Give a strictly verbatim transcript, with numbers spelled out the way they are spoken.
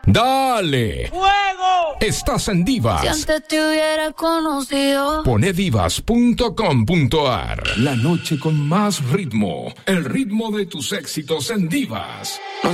¡Dale! ¡Fuego! Estás en Divas. Si antes te hubiera conocido. Pone divas punto com punto a r. La noche con más ritmo. El ritmo de tus éxitos en Divas.